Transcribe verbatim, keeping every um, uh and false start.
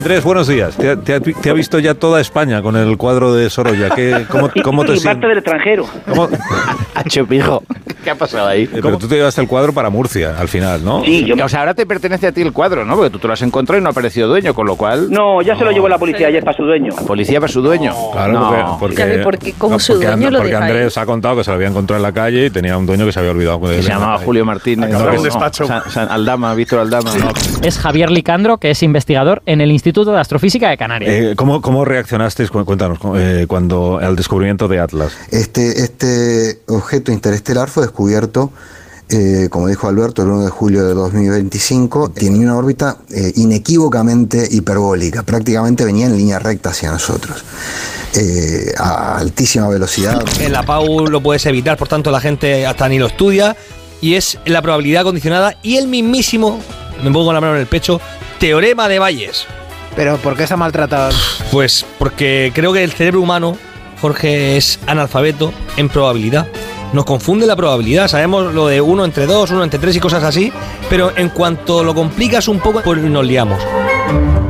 Andrés, buenos días. Te, te, te ha visto ya toda España con el cuadro de Sorolla. ¿Qué, cómo, cómo te y parte del extranjero. Chupijo. ¿Qué ha pasado ahí? Eh, pero tú te llevaste el cuadro para Murcia, al final, ¿no? Sí, yo... O sea, ahora te pertenece a ti el cuadro, ¿no? Porque tú te lo has encontrado y no ha aparecido dueño, con lo cual... No, ya se lo llevó la policía ayer para su dueño. ¿La policía para su dueño? Claro, no. porque... porque, porque como no, su porque dueño And, lo Porque deja Andrés ahí. ha contado que se lo había encontrado en la calle y tenía un dueño que se había olvidado de Que se llamaba Julio Martínez. No, No, no, no, despacho. San, San Aldama, Víctor Aldama. No. Es Javier Licandro, que es investigador en el Instituto de Astrofísica de Canarias. Eh, ¿cómo, ¿Cómo reaccionasteis, cuéntanos, eh, cuando al descubrimiento de Atlas? Este, este objeto interestelar fue descubierto, eh, como dijo Alberto, el uno de julio de dos mil veinticinco. Tenía una órbita eh, inequívocamente hiperbólica, prácticamente venía en línea recta hacia nosotros, eh, a altísima velocidad. En la P A U lo puedes evitar, por tanto la gente hasta ni lo estudia, y es la probabilidad condicionada y el mismísimo, me pongo la mano en el pecho, teorema de Bayes. ¿Pero por qué se ha maltratado? Pues porque creo que el cerebro humano, Jorge, es analfabeto en probabilidad. Nos confunde la probabilidad. Sabemos lo de uno entre dos, uno entre tres y cosas así, pero en cuanto lo complicas un poco, pues nos liamos.